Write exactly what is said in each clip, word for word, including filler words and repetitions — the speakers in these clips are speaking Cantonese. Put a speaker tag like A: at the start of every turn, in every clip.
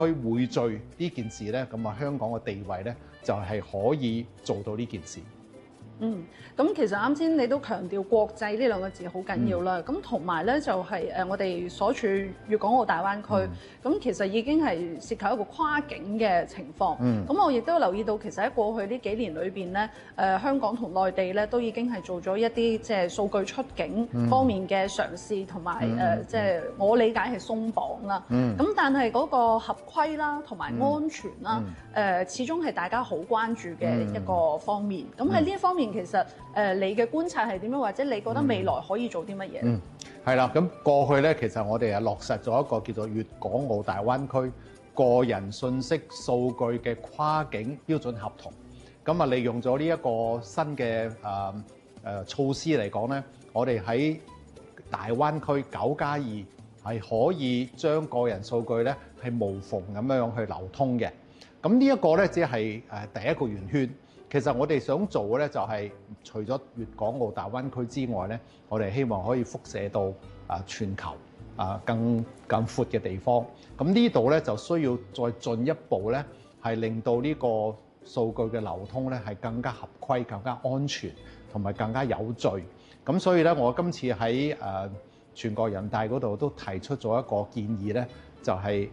A: 匯聚呢件事咧，咁啊香港嘅地位咧就係可以做到呢件事。
B: 嗯，咁其實啱先你都強調國際呢兩個字好緊要啦。咁同埋咧就係誒我哋所處粵港澳大灣區，咁、嗯、其實已經係涉及一個跨境嘅情況。咁、嗯、我亦都留意到，其實喺過去呢幾年裏邊咧，誒、呃、香港同內地咧都已經係做咗一啲即係數據出境方面嘅嘗試，同埋誒即係我理解係鬆綁啦。咁、嗯、但係嗰個合規啦，同埋安全啦，誒、嗯呃、始終係大家好關注嘅一個方面。咁喺呢一方面，其實誒、呃、你嘅觀察係點樣，或者你覺得未來可以做啲乜嘢？
A: 嗯，係啦，咁過去咧，其實我哋係落實咗一個叫做粵港澳大灣區個人信息數據嘅跨境標準合同。咁啊，利用咗呢一個新嘅誒誒措施嚟講咧，我哋喺大灣區九加二係可以將個人數據咧係無縫咁樣樣去流通嘅。咁呢一個咧，只係誒第一個圓圈。其實我哋想做嘅咧，就係除咗粵港澳大灣區之外咧，我哋希望可以輻射到啊全球啊更更闊嘅地方。咁呢度咧就需要再進一步咧，係令到呢個數據嘅流通咧係更加合規、更加安全同埋更加有序。咁所以咧，我今次喺誒全國人大嗰度都提出咗一個建議咧，就係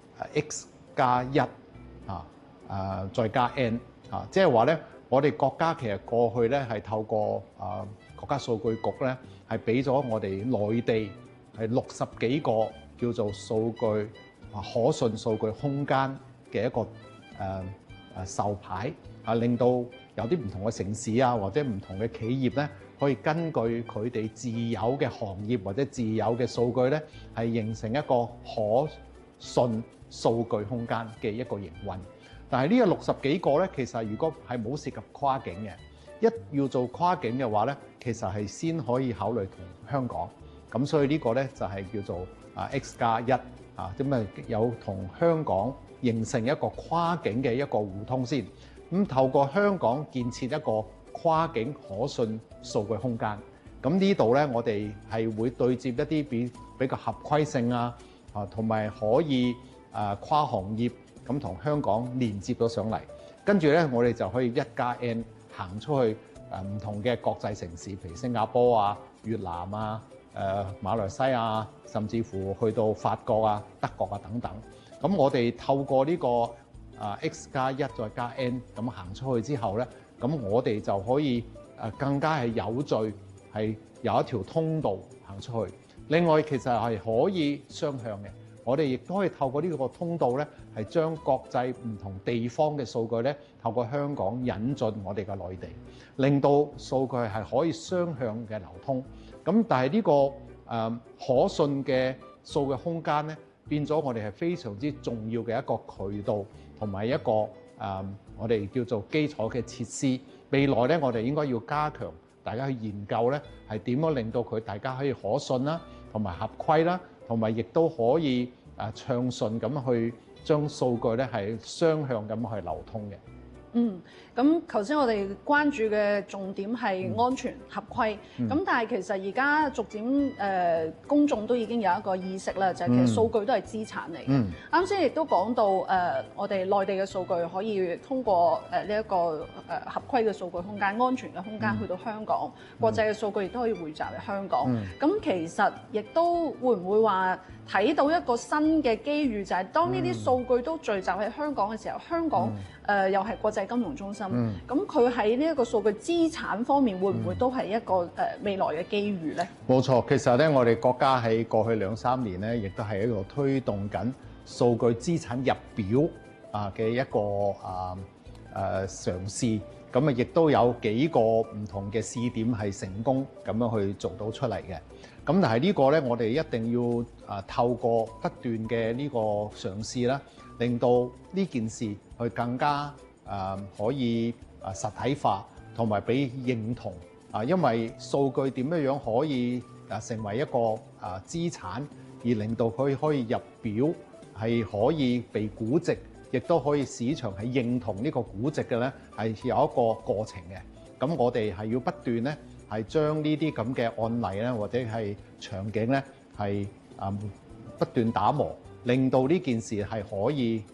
A: X 加一啊啊再加 N 啊，即係話咧。我哋國家其實過去咧係透過啊國家數據局咧係俾咗我哋內地係六十幾個叫做數據啊可信數據空間嘅一個誒誒授牌啊，令到有啲唔同嘅城市啊或者唔同嘅企業咧可以根據佢哋自有嘅行業或者自有嘅數據咧係形成一個可信數據空間嘅一個營運。但係呢個六十幾個咧，其實如果係冇涉及跨境嘅，一要做跨境嘅話咧，其實係先可以考慮同香港。咁所以呢個咧就係叫做啊 X 加一啊，咁啊有同香港形成一個跨境嘅一個互通先。咁透過香港建設一個跨境可信數據空間。咁呢度咧，我哋係會對接一啲比比較合規性啊，啊同埋可以啊跨行業。咁同香港連接咗上嚟，跟住咧，我哋就可以一加 N 行出去誒唔同嘅國際城市，譬如新加坡啊、越南啊、誒馬來西亞，甚至乎去到法國啊、德國啊等等。咁我哋透過呢個啊 X 加一再加 N 咁行出去之後咧，咁我哋就可以誒更加係有序，係有一條通道行出去。另外，其實係可以雙向嘅。我哋亦都可以透過呢個通道咧，係將國際唔同地方嘅數據咧，透過香港引進我哋嘅內地，令到數據係可以雙向嘅流通。咁但係呢個誒可信嘅數據空間咧，變咗我哋係非常之重要嘅一個渠道，同埋一個誒我哋叫做基礎嘅設施。未來咧，我哋應該要加強大家去研究咧，係點樣令到佢大家可以可信啦，同埋合規啦。同埋亦都可以誒暢順咁去將數據咧係雙向咁去流通嘅。
B: 嗯，咁頭先我哋關注嘅重點係安全、嗯、合規，咁、嗯、但係其實而家逐漸誒、呃、公眾都已經有一個意識啦，就係、是、其實數據都係資產嚟嘅。啱先亦都講到誒、呃，我哋內地嘅數據可以通過誒呢一個誒合規嘅數據空間、安全嘅空間去到香港，嗯、國際嘅數據亦都可以匯集嚟香港。咁、嗯、其實亦都會唔會話睇到一個新嘅機遇，就係、是、當呢啲數據都聚集喺香港嘅時候，香港誒、嗯呃、又係國際金融中心，咁佢喺呢一個數據資產方面，會唔會都係一個誒、呃、未來嘅機遇咧？
A: 冇錯，其實咧，我哋國家喺過去兩三年咧，亦都係一個推動緊數據資產入表啊嘅一個啊誒嘗試，咁啊亦都有幾個唔同嘅試點係成功咁樣去做到出嚟嘅。咁但係呢個咧，我哋一定要啊透過不斷嘅呢個嘗試啦，令到呢件事去更加啊可以啊實體化，同埋俾認同啊，因為數據點樣樣可以啊成為一個啊資產，而令到佢可以入表，係可以被估值，亦都可以市場係認同呢個估值嘅咧，係有一個過程嘅。咁我哋係要不斷咧，係將呢啲咁嘅案例咧，或者係場景咧，係啊不斷打磨， 令到呢件事係可以